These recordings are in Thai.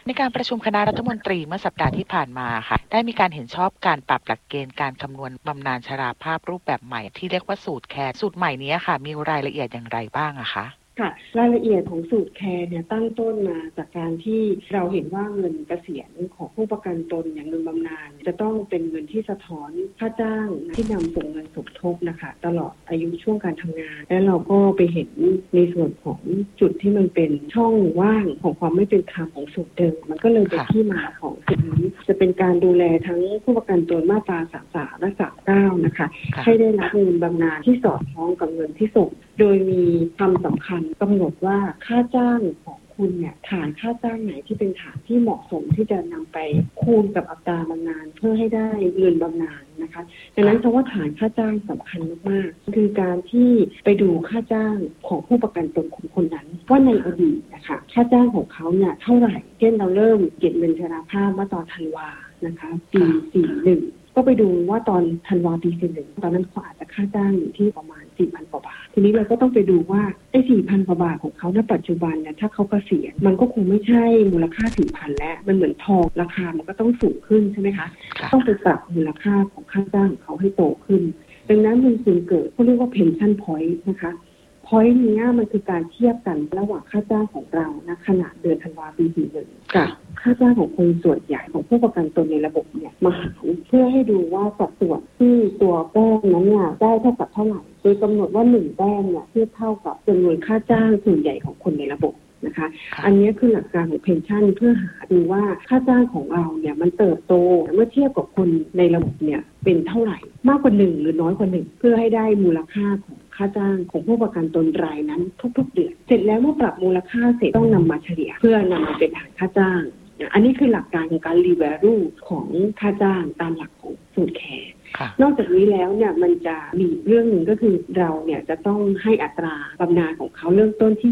ในการประชุมคณะรัฐมนตรีเมื่อสัปดาห์ที่ผ่านมาค่ะได้มีการเห็นชอบการปรับหลักเกณฑ์การคำนวณบำนาญชราภาพรูปแบบใหม่ที่เรียกว่าสูตรแคร์สูตรใหม่นี้ค่ะมีรายละเอียดอย่างไรบ้างอะคะค่ะรายละเอียดของสูตรแคร์เนี่ยตั้งต้นมาจากการที่เราเห็นว่าเงินเกษียณของผู้ประกันตนอย่างเงินบำนาญจะต้องเป็นเงินที่สะท้อนค่าจ้างที่นำส่งเงินสมทบนะคะตลอดอายุช่วงการทำงานและเราก็ไปเห็นในส่วนของจุดที่มันเป็นช่องว่างของความไม่เป็นธรรมของสูตรเดิมมันก็เลยเป็นที่มาของสูตรนี้จะเป็นการดูแลทั้งผู้ประกันตนมาตรา33และ39นะคะให้ได้รับเงินบำนาญที่สอดคล้องกับเงินที่ส่งโดยมีคำสำคัญกำหนดว่าค่าจ้างของคุณเนี่ยฐานค่าจ้างไหนที่เป็นฐานที่เหมาะสมที่จะนำไปคูณกับอัตราบำนาญเพื่อให้ได้เงินบำนาญนะคะดังนั้นคำว่าฐานค่าจ้างสำคัญมากๆคือการที่ไปดูค่าจ้างของผู้ประกันตนคนนั้นว่าในอดีตนะคะค่าจ้างของเขาเนี่ยเท่าไหร่เช่นเราเริ่มเก็บเงินชราภาพมาตอนธันวานะคะปี41ก็ไปดูว่าตอนธันวาปี41ตอนนั้นเขาอาจจะค่าจ้างอยู่ที่ประมาณ 4,000 กว่าบาททีนี้เราก็ต้องไปดูว่าไอ้ 4,000 กว่าบาทของเขาณปัจจุบันเนี่ยถ้าเขาเกษียณมันก็คงไม่ใช่มูลค่า 4,000 แล้วมันเหมือนทองราคามันก็ต้องสูงขึ้นใช่ไหมคะต้องไปปรับมูลค่าของค่าจ้างของเขาให้โตขึ้นดังนั้นมันจึงเกิดเขาเรียกว่า pension point นะคะpoint นี้มันคือการเทียบกันระหว่างค่าจ้างของเราณขณะเดือนธันวาคมปี41กับค่าจ้างของคนส่วนใหญ่ของผู้ประกันตนในระบบเนี่ยมาหารเพื่อให้ดูว่าสัดส่วนที่ตัวแต้มนั้นเนี่ยได้เท่ากับเท่าไหร่โดยกำหนดว่า1แต้มเนี่ยเทียบเท่ากับจำนวนค่าจ้างส่วนใหญ่ของคนในระบบนะคะอันนี้คือหลักการของเพนชั่นเพื่อหาดูว่าค่าจ้างของเราเนี่ยมันเติบโตเมื่อเทียบกับคนในระบบเนี่ยเป็นเท่าไหร่มากกว่า1หรือน้อยกว่า1เพื่อให้ได้มูลค่าของค่าจ้างของผู้ประกันตนรายนั้นทุกๆเดือนเสร็จแล้วเมื่อปรับมูลค่าเสร็จต้องนำมาเฉลี่ยเพื่อนำมาเป็นฐานค่าจ้างอันนี้คือหลักการของการรีแวลูของค่าจ้างตามหลักของสูตรแคร์นอกจากนี้แล้วเนี่ยมันจะมีเรื่องหนึ่งก็คือเราเนี่ยจะต้องให้อัตราบำนาญของเขาเริ่มต้นที่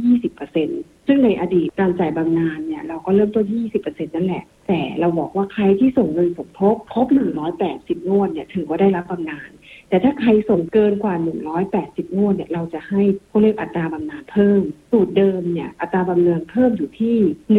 20% ซึ่งในอดีตการจ่ายบำนาญเนี่ยเราก็เริ่มต้นที่ 20% นั่นแหละแต่เราบอกว่าใครที่ส่งเงินสมทบครบ180งวดเนี่ยถือว่าได้รับบำนาญแต่ถ้าใครส่งเกินกว่า180งวดเนี่ยเราจะให้เขาเรียกอัตราบำนาญเพิ่มสูตรเดิมเนี่ยอัตราบำนาญเพิ่มอยู่ที่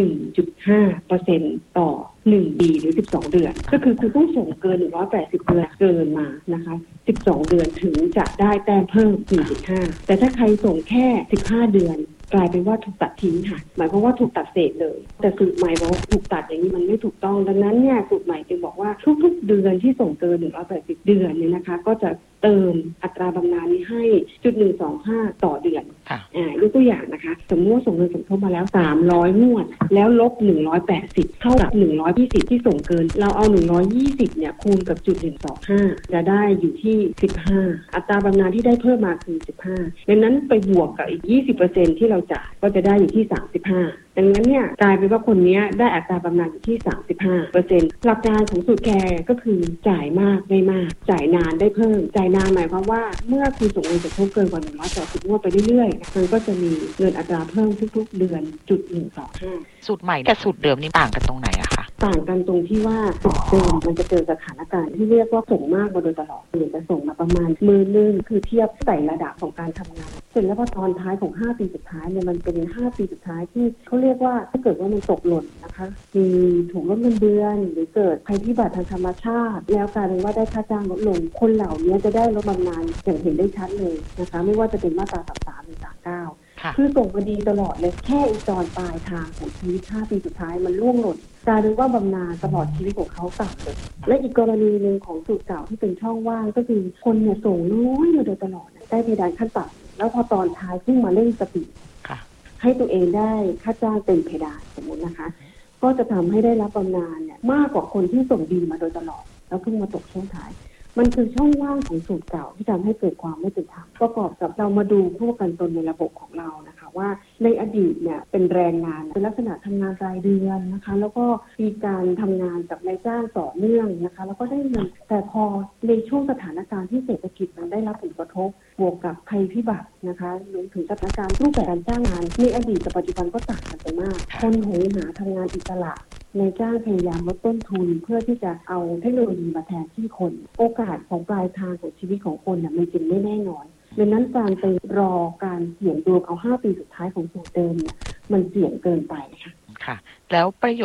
1.5% ต่อ1ปีหรือ12เดือนก็คือคุณต้องส่งเกิน180เดือนเกินมานะคะ12เดือนถึงจะได้แต้มเพิ่ม 1.5 แต่ถ้าใครส่งแค่15เดือนกลายเป็นว่าถูกตัดทิ้งค่ะหมายความว่าถูกตัดเศษเลยแต่สูตรใหม่บอกว่าถูกตัดอย่างนี้มันไม่ถูกต้องดังนั้นเนี่ยสูตรใหม่จึงบอกว่าทุกๆเดือนที่ส่งเกิน180เดือนเนี่ยนะคะก็จะเติมอัตราบำนาญนี้ให้ 0.125 ต่อเดือนยกตัวอย่างนะคะสมมติว่าส่งเงินสมทบมาแล้ว300งวดแล้วลบ180เท่ากับ120ที่ส่งเกินเราเอา120เนี่ยคูณกับ 0.125 จะได้อยู่ที่15อัตราบำนาญที่ได้เพิ่มมาคือ15ดังนั้นไปบวกกับอีก 20% ที่เราจ่ายก็จะได้อยู่ที่35ดังนั้นเนี่ยกลายเป็นว่าคนนี้ได้อัตราบำนาญอยู่ที่ 35% หลักการของสูตรแคร์ก็คือจ่ายมากได้มากจ่ายนานได้เพิ่มจ่ายนานหมายความว่าเมื่อคุณส่งเงินสมทบเกินกว่า180งวดไปเรื่อยๆมันก็จะมีเงินอัตราเพิ่มทุกๆเดือน 0.125 สูตรใหม่กับสูตรเดิมนี่ต่างกันตรงไหนอะคะต่างกันตรงที่ว่าสูตรเดิมมันจะเจอสถานการณ์ที่เรียกว่าส่งมากมาโดยตลอดหรือจะส่งมาประมาณมือนึงคือเทียบใส่ระดับของการทำงานเสร็จแล้วพอตอนท้ายของ5ปีสุดท้ายเนี่ยมันเป็น5ปีสุดท้ายที่เขาเรียกว่าถ้าเกิดว่ามันตกหล่นนะคะมีถูกลดเงินเดือนหรือเกิดภัยพิบัติทางธรรมชาติแล้วกลายเป็นว่าได้ค่าจ้างลดลงคนเหล่านี้จะได้ลดบำนาญอย่างเห็นได้ชัดเลยนะคะไม่ว่าจะเป็นมาตรา33หรือ39คือส่งมาดีตลอดเลยแค่อีตอนปลายทางของชีวิต5ปีสุดท้ายมันล่วงหล่นกลายเป็นว่าบำนาญตลอดชีวิตของเขาต่ำเลยและอีกกรณีหนึ่งของสูตรเก่าที่เป็นช่องว่างก็คือคนเนี่ยส่งน้อยมาโดยตลอดได้เพดานขั้นต่ำแล้วพอตอนท้ายเพิ่งมาเร่งสปีดให้ตัวเองได้ค่าจ้างเต็มเพดานสมมตินะคะก็จะทำให้ได้รับบำนาญเนี่ยมากกว่าคนที่ส่งดีมาโดยตลอดแล้วเพิ่งมาตกช่วงท้ายมันคือช่องว่างของสูตรเก่าที่ทำให้เกิดความไม่เป็นธรรมประกอบกับเรามาดูผู้ประกันตนในระบบของเรานะคะว่าในอดีตเนี่ยเป็นแรงงานเป็นลักษณะทำงานรายเดือนนะคะแล้วก็มีการทำงานกับนายจ้างต่อเนื่องนะคะแล้วก็ได้เงินแต่พอในช่วงสถานการณ์ที่เศรษฐกิจมันได้รับผลกระทบบวกกับภัยพิบัตินะคะรวมถึงสถานการณ์รูปแบบการจ้างงานในอดีตกับปัจจุบันก็ต่างกันไปมากคนโหยหาทำงานอิสระในจ้างพยายามลดต้นทุนเพื่อที่จะเอาเทคโนโลยีมาแทนที่คนโอกาสของปลายทางของชีวิตของคนเนี่ยมันจึงไม่แน่นอนดังนั้นการไปรอการเสี่ยงดวงเอา5ปีสุดท้ายของสูตรเดิมเนี่ยมันเสี่ยงเกินไปค่ะแล้วประโยชน์